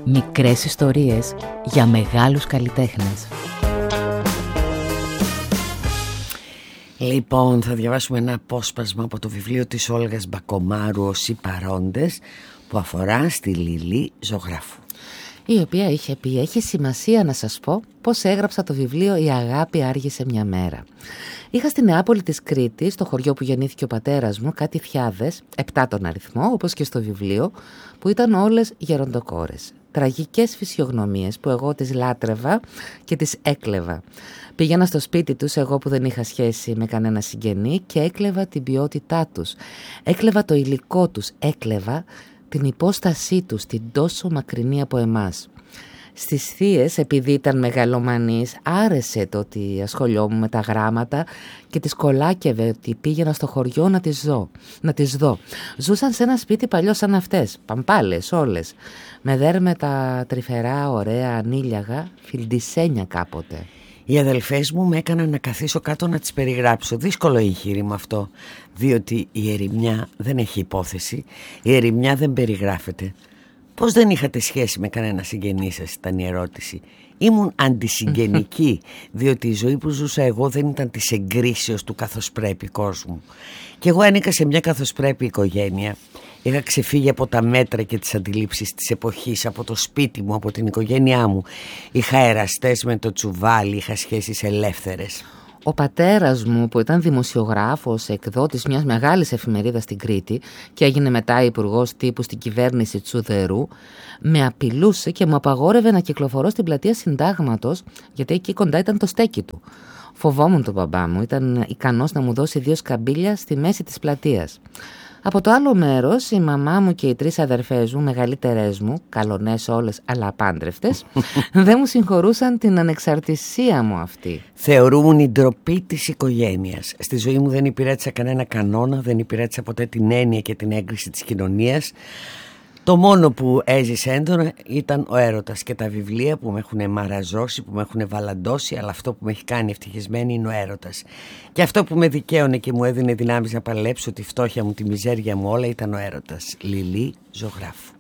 Μικρές ιστορίες για μεγάλους καλλιτέχνες. Λοιπόν, θα διαβάσουμε ένα απόσπασμα από το βιβλίο της Όλγας Μπακομάρου «Όσοι παρόντες», που αφορά στη Λιλή Ζωγράφου, η οποία είχε πει: έχει σημασία να σας πω πως έγραψα το βιβλίο «Η αγάπη άργησε μια μέρα». Είχα στη Νεάπολη της Κρήτης, στο χωριό που γεννήθηκε ο πατέρας μου, κάτι θιάδες, 7 τον αριθμό, όπως και στο βιβλίο, που ήταν όλες γεροντοκόρες. Τραγικές φυσιογνωμίες που εγώ τις λάτρευα και τις έκλεβα. Πήγαινα στο σπίτι τους, εγώ που δεν είχα σχέση με κανένα συγγενή, και έκλεβα την ποιότητά τους. Έκλεβα το υλικό τους, έκλεβα την υπόστασή τους, την τόσο μακρινή από εμάς. Στις θείες, επειδή ήταν μεγαλομανής, άρεσε το ότι ασχολιόμουν με τα γράμματα και τις κολάκευε ότι πήγαινα στο χωριό να τις δω. Ζούσαν σε ένα σπίτι παλιό σαν αυτές, παμπάλες όλες, με δέρμετα τρυφερά, ωραία, ανήλιαγα, φιλντισένια κάποτε. Οι αδελφές μου με έκαναν να καθίσω κάτω να τις περιγράψω. Δύσκολο εγχείρημα αυτό, διότι η ερημιά δεν έχει υπόθεση, η ερημιά δεν περιγράφεται. Πώς δεν είχατε σχέση με κανένα συγγενή σας, ήταν η ερώτηση. Ήμουν αντισυγγενική, διότι η ζωή που ζούσα εγώ δεν ήταν της εγκρίσεως του καθώς πρέπει κόσμου. Και εγώ ανήκα σε μια καθώς πρέπει οικογένεια. Είχα ξεφύγει από τα μέτρα και τις αντιλήψεις της εποχής, από το σπίτι μου, από την οικογένειά μου. Είχα εραστές με το τσουβάλι, είχα σχέσεις ελεύθερες. Ο πατέρας μου, που ήταν δημοσιογράφος, εκδότης μιας μεγάλης εφημερίδας στην Κρήτη και έγινε μετά υπουργός τύπου στην κυβέρνηση Τσουδερού, με απειλούσε και μου απαγόρευε να κυκλοφορώ στην πλατεία Συντάγματος, γιατί εκεί κοντά ήταν το στέκι του. Φοβόμουν τον μπαμπά μου, ήταν ικανός να μου δώσει 2 σκαμπίλια στη μέση της πλατείας. Από το άλλο μέρος, η μαμά μου και οι 3 αδερφές μου, μεγαλύτερες μου, καλονές όλες αλλά απάντρευτες, δεν μου συγχωρούσαν την ανεξαρτησία μου αυτή. Θεωρούμουν η ντροπή της οικογένειας. Στη ζωή μου δεν υπηρέτησα κανένα κανόνα, δεν υπηρέτησα ποτέ την έννοια και την έγκριση της κοινωνίας. Το μόνο που έζησε έντονα ήταν ο έρωτας και τα βιβλία που με έχουν μαραζώσει, που με έχουν βαλαντώσει, αλλά αυτό που με έχει κάνει ευτυχισμένη είναι ο έρωτας. Και αυτό που με δικαίωνε και μου έδινε δυνάμεις να παλέψω τη φτώχεια μου, τη μιζέρια μου, όλα ήταν ο έρωτας. Λιλή Ζωγράφου.